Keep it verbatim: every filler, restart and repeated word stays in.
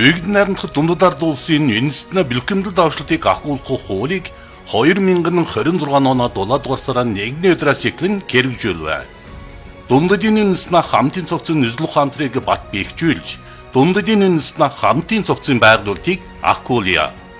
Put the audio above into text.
Бүгд найрамдах дундад ард улсын үндэстэн бэлтгэмдэл давшлтыг агуулгах хуулийг хоёр мянган хорин зургаан оноо дулаад дугаар сарын нэгний өдрөөс эхлэн хэрэгжүүлвэ. Дундадын үндэстэн хамтын цогцын Нүзлэх хамтрыг бат бэхжүүлж, дундадын үндэстэн хамтын цогцын байгуулалтыг агуулъя.